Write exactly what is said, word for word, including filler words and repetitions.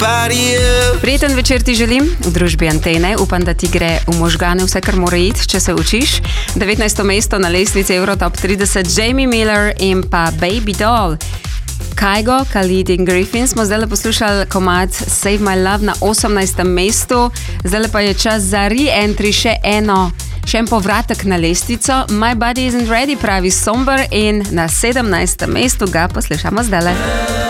Prijeten večer ti želim v družbi Antene. Upam, da ti gre v možgane vse, kar mora iti, če se učiš. devetnajsto mesto na lestvici Eurotop trideset, Jamie Miller in pa Baby Doll. Kygo, Khalid in Griffin smo zdaj poslušali komad Save My Love na osemnajstem mestu. Zdaj pa je čas za re-entry, še eno, še en povratek na lestvico. My Body Isn't Ready pravi Somber in na sedemnajstem mestu ga poslušamo zdaj.